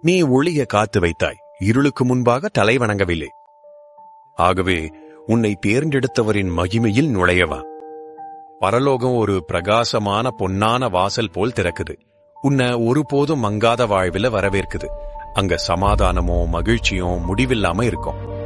நீ ஒளிய காத்து வைத்தாய், இருளுக்கு முன்பாக தலை வணங்கவில்லை. ஆகவே உன்னை தேர்ந்தெடுத்தவரின் மகிமையில் நுழையவா. பரலோகம் ஒரு பிரகாசமான பொன்னான வாசல் போல் திறக்குது. உன்னை ஒருபோதும் மங்காத வாழ்வில வரவேற்குது. அங்க சமாதானமோ மகிழ்ச்சியும் முடிவில்லாம இருக்கும்.